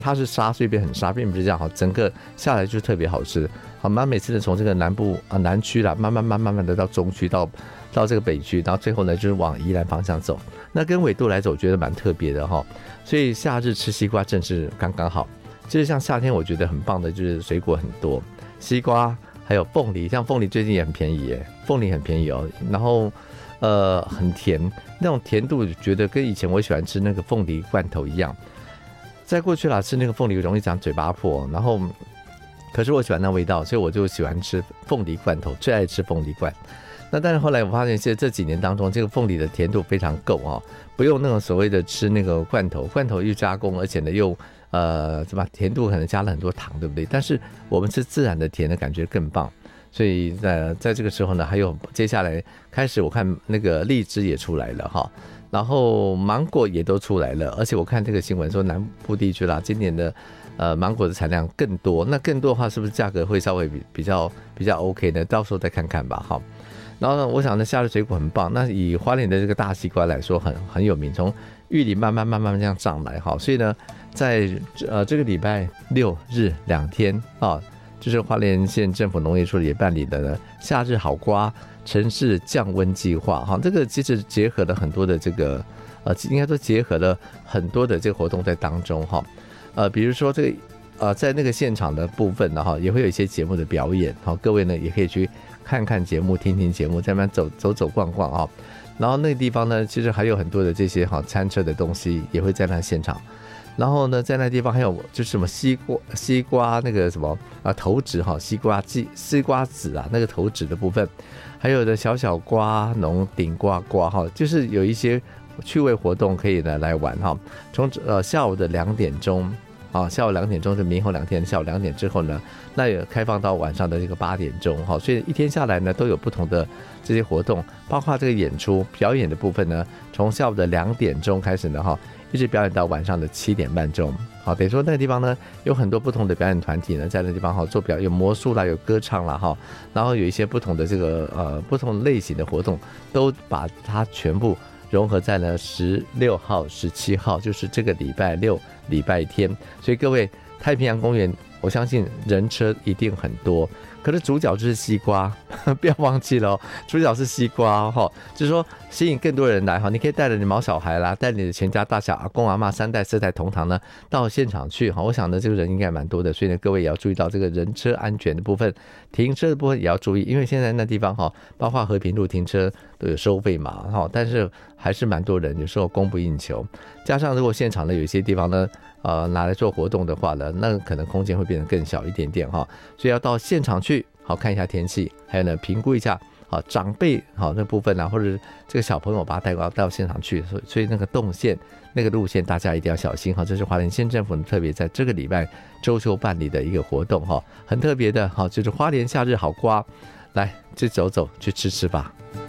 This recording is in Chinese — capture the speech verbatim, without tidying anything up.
它是沙，所以变很沙，并不是这样哈，整个下来就特别好吃。好，慢慢每次呢从这个南部啊南区啦，慢慢慢慢慢的到中区，到到这个北区，然后最后呢就是往宜兰方向走。那跟纬度来走，我觉得蛮特别的哈。所以夏日吃西瓜正是刚刚好。就是像夏天，我觉得很棒的就是水果很多，西瓜还有凤梨，像凤梨最近也很便宜耶，凤梨很便宜哦。然后呃很甜，那种甜度觉得跟以前我喜欢吃那个凤梨罐头一样。在过去啦，吃那个凤梨容易长嘴巴破，然后可是我喜欢那味道，所以我就喜欢吃凤梨罐头，最爱吃凤梨罐。那但是后来我发现，现在这几年当中，这个凤梨的甜度非常够哦，不用那种所谓的吃那个罐头，罐头又加工，而且呢又呃什么甜度可能加了很多糖，对不对？但是我们吃自然的甜的感觉更棒。所以在在这个时候呢，还有接下来开始我看那个荔枝也出来了哈。然后芒果也都出来了，而且我看这个新闻说南部地区啦，今年的呃芒果的产量更多，那更多的话是不是价格会稍微比比较比较 OK 呢？到时候再看看吧，哈。然后呢，我想呢，夏日水果很棒。那以花莲的这个大西瓜来说很，很很有名，从玉里慢慢慢慢这样上来，哈。所以呢，在呃这个礼拜六日两天啊，就是花莲县政府农业处也办理的呢夏日好瓜城市降温计划哈，这个其实结合了很多的这个呃，应该说结合了很多的这个活动在当中哈，呃，比如说这个呃，在那个现场的部分呢哈，也会有一些节目的表演哈，各位呢也可以去看看节目、听听节目，在那边走走走逛逛啊。然后那个地方呢，其实还有很多的这些哈餐车的东西也会在那现场。然后呢，在那地方还有就是什么西瓜、西瓜那个什么啊头籽哈，西瓜籽、西瓜籽啊那个头籽的部分，还有的小小瓜农顶瓜瓜哈，就是有一些趣味活动可以呢来玩哈。从呃下午的两点钟啊，下午两点钟是明后两天下午两点之后呢，那也开放到晚上的这个八点钟哈，所以一天下来呢都有不同的这些活动，包括这个演出表演的部分呢，从下午的两点钟开始呢哈。一直表演到晚上的七点半钟，好，等于说那个地方呢有很多不同的表演团体呢，在那个地方哈做表演，有魔术啦，有歌唱啦哈，然后有一些不同的这个呃不同类型的活动，都把它全部融合在了十六号、十七号，就是这个礼拜六、礼拜天，所以各位太平洋公园，我相信人车一定很多。可是主角就是西瓜，不要忘记了哦，主角是西瓜哈，就是说吸引更多人来哈。你可以带着你毛小孩啦，带你的全家大小阿公阿嬷三代四代同堂呢，到现场去哈。我想呢，这个人应该蛮多的，所以呢，各位也要注意到这个人车安全的部分，停车的部分也要注意，因为现在那地方哈，包括和平路停车都有收费嘛哈，但是还是蛮多人，有时候供不应求。加上如果现场呢有些地方呢。呃，拿来做活动的话呢，那可能空间会变得更小一点点哈，所以要到现场去，好看一下天气，还有呢评估一下，好长辈好那部分啊，或者这个小朋友把他带到到现场去，所以所以那个动线那个路线大家一定要小心哈，这是花莲县政府特别在这个礼拜周休办理的一个活动哈，很特别的哈，就是花莲夏日好瓜，来去走走去吃吃吧。